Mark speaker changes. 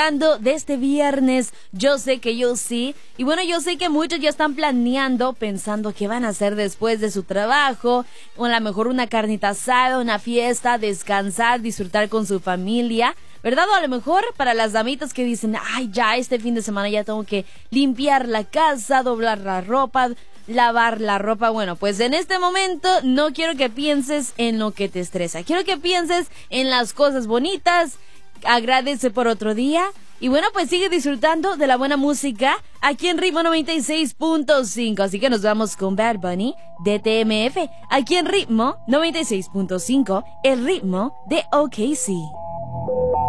Speaker 1: disfrutando de este viernes. Yo sé que yo sí. Y bueno, yo sé que muchos ya están planeando, pensando qué van a hacer después de su trabajo. O a lo mejor una carnita asada, una fiesta, descansar, disfrutar con su familia, ¿verdad? O a lo mejor para las damitas que dicen, ay, ya este fin de semana ya tengo que limpiar la casa, doblar la ropa, lavar la ropa. Bueno, pues en este momento no quiero que pienses en lo que te estresa. Quiero que pienses en las cosas bonitas. Agradece por otro día. Y bueno, pues sigue disfrutando de la buena música aquí en Ritmo 96.5. Así que nos vamos con Bad Bunny de TMF. Aquí en Ritmo 96.5, el ritmo de OKC.